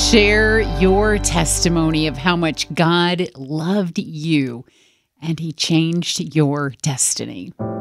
share your testimony of how much God loved you and He changed your destiny.